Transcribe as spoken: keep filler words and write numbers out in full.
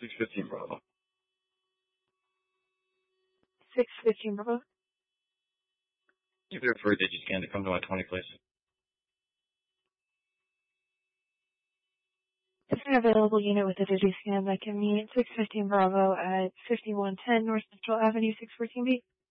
six fifteen Bravo. six fifteen Bravo. You're there for a Digiscan to come to my twenty, please. It's an available unit with a Digiscan that can meet six fifteen Bravo at fifty-one ten North Central Avenue, six fourteen B.